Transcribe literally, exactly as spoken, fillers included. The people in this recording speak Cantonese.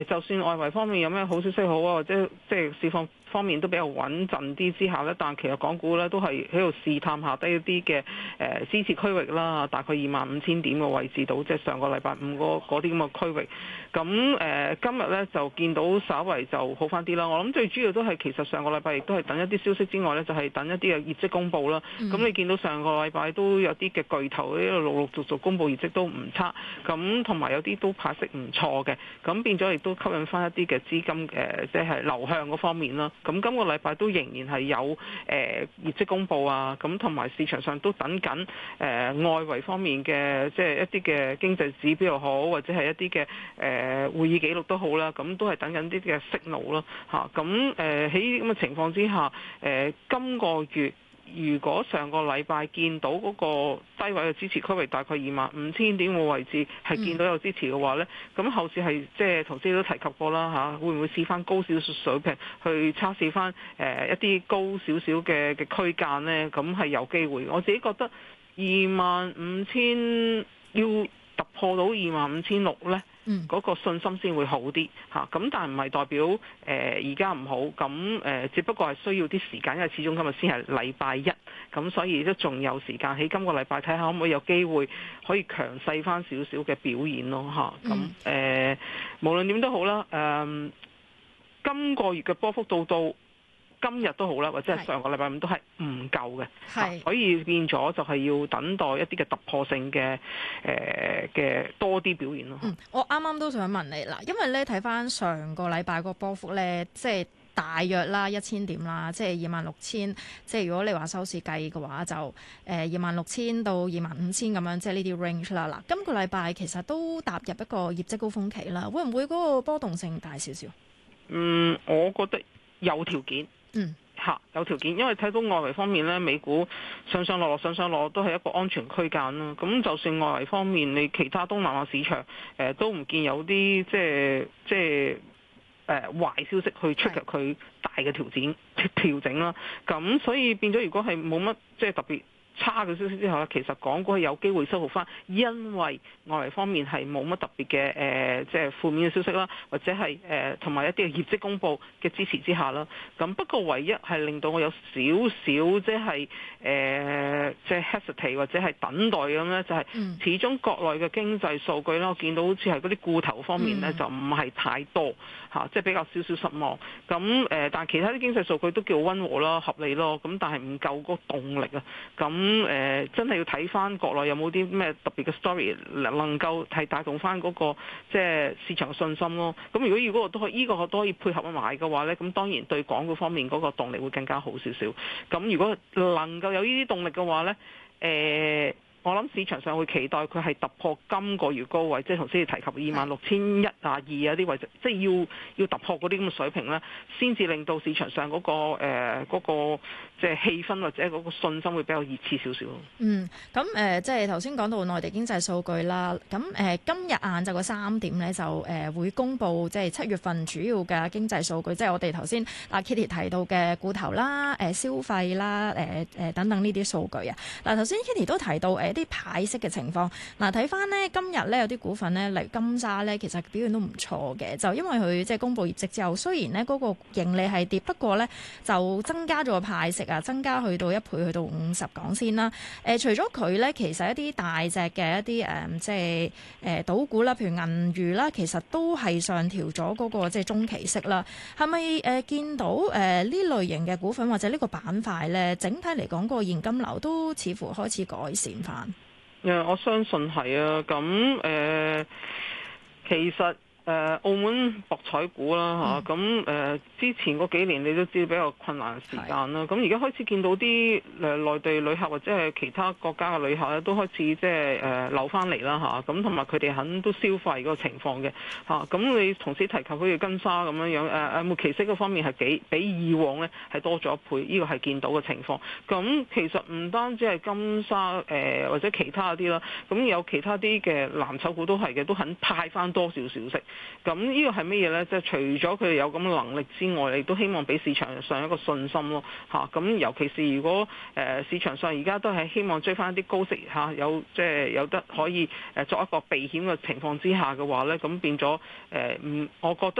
就算外圍方面有咩好消息好啊，或者即係市況方面都比較穩陣啲之下咧，但其實港股咧都係喺度試探下低一啲嘅誒支持區域啦，大概二萬五千點嘅位置度，即係上個禮拜五嗰啲咁嘅區域。咁誒、呃、今日咧就見到稍為就好翻啲啦。我諗最主要都係其實上個禮拜亦都係等一啲消息之外咧，就係、是、等一啲嘅業績公佈啦。咁、嗯、你見到上個禮拜都有啲嘅巨頭呢度陸陸續續公佈業績都唔差，咁同埋有啲都派息唔錯嘅，咁變咗亦都吸引翻一啲嘅資金誒，即係流向嗰方面啦。咁今個禮拜都仍然係有誒、呃、業績公佈啊，咁同埋市場上都等緊誒、呃、外圍方面嘅即係一啲嘅經濟指標又好，或者係一啲嘅誒會議記錄都好啦，咁都係等緊啲嘅息怒啦嚇。咁誒喺咁嘅情況之下，誒、呃、今個月，如果上個禮拜見到嗰個低位嘅支持區域大概二萬五千點嘅位置係見到有支持嘅話呢，咁、嗯、後市係即係頭先都提及過啦嚇，會唔會試翻高少少水平去測試翻誒一啲高少少嘅嘅區間呢？咁係有機會。我自己覺得二萬五千要突破到二萬五千六呢。嗯，嗰個信心先會好啲嚇，咁但係唔係代表誒而家唔好，咁誒、呃、只不過係需要啲時間，因為始終今日先係禮拜一，咁所以都仲有時間喺今個禮拜睇下可唔可以有機會可以強勢翻少少嘅表現咯嚇，咁誒、呃、無論點都好啦，誒、呃、今個月嘅波幅到到今日都好啦，或者係上個禮拜五都係唔夠嘅，係所以變咗就係要等待一啲嘅突破性嘅誒嘅多啲表現咯。 嗯，我啱啱都想問你啦，因為咧睇翻上個禮拜個波幅咧，即係大約啦一千點啦，即係二萬六千，即係如果你話收市計嘅話，就誒二萬六千到二萬五千咁樣，即係呢啲 range 啦。嗱，今個禮拜其實都踏入一個業績高峰期啦，會唔會嗰個波動性大少少？ 嗯，我覺得有條件。 嗯， 嚇有條件，因為睇到外圍方面咧，美股上上落落上上落落都係一個安全區間啦。咁就算外圍方面，你其他東南亞市場誒、呃、都唔見有啲即係即係誒、呃、壞消息去出入佢大嘅調整調整啦。咁所以變咗，如果係冇乜即係特別差嘅消息之後咧，其實港股係有機會收復翻，因為外圍方面係冇乜特別嘅誒，即係負面嘅消息啦，或者係誒同埋一啲嘅業績公佈嘅支持之下啦。咁不過唯一係令到我有少少即係誒即係 hesitate 或者係等待咁咧，就係、是、始終國內嘅經濟數據啦，我見到好似係嗰啲固投方面咧、嗯、就唔係太多嚇，即係比較少少失望。咁誒，但係其他啲經濟數據都叫溫和啦、合理咯。咁但係唔夠嗰個動力啊。咁咁誒、呃、真係要睇翻國內有冇啲咩特別嘅 story 能夠係帶動翻嗰、那個即係、就是、市場嘅信心咯。咁如果如果我都可依、這個都可以配合埋嘅話咧，咁當然對港股方面嗰個動力會更加好少少。咁如果能夠有呢啲動力嘅話咧，誒、呃。我諗市場上會期待佢係突破今個月高位，即係頭先你提及二萬六千一啊二啊啲位置，即係要要突破嗰啲咁嘅水平咧，先至令到市場上嗰、那個誒嗰、呃那個即係氣氛或者嗰個信心會比較熱切少少。 嗯，咁誒、呃、即係頭先講到內地經濟數據啦，咁誒、呃、今日晏晝嘅三點咧就誒、呃、會公布即係七月份主要嘅經濟數據，即係我哋頭先阿 Kitty 提到嘅固投啦、誒、呃、消費啦、誒、呃、誒等等呢啲數據啊。嗱，頭先 Kitty 都提到誒。呃啲派息嘅情況，嗱睇翻呢，今日呢有啲股份呢，例如金沙呢，其實表現都唔錯嘅，就因為佢即係公布業績之後，雖然呢嗰個盈利係跌，不過呢就增加咗個派息啊，增加去到一倍，去到五十港仙啦。誒、呃，除咗佢呢，其實一啲大隻嘅一啲誒、呃，即係誒賭股啦，譬如銀娛啦，其實都係上調咗嗰個即係中期息啦。係咪誒見到誒呢、呃、類型嘅股份或者呢個板塊呢，整體嚟講個現金流都似乎開始改善翻？ 誒，我相信係啊，咁誒、呃，其實。誒、呃、澳門博彩股啦嚇，咁、啊、誒、呃、之前嗰幾年你都知比較困難時間啦，咁而家開始見到啲誒內地旅客或者係其他國家嘅旅客咧，都開始即係誒流翻嚟啦嚇，咁同埋佢哋肯都消費嗰個情況嘅嚇，咁、啊、你同時提及好似金沙咁樣樣誒誒末期息嗰方面係幾比以往咧係多咗一倍，呢、這個係見到嘅情況。咁其實唔單止係金沙誒、呃、或者其他啲啦，咁有其他啲嘅藍籌股都係嘅，都肯派翻多少少息。 咁呢個係乜嘢呢？即係除咗佢哋有咁嘅能力之外，亦都希望俾市場上一個信心咯嚇。咁尤其是如果誒市場上而家都係希望追翻啲高息嚇，有即係有得可以誒作一個避險嘅情況之下嘅話呢，咁變咗誒唔，我覺得。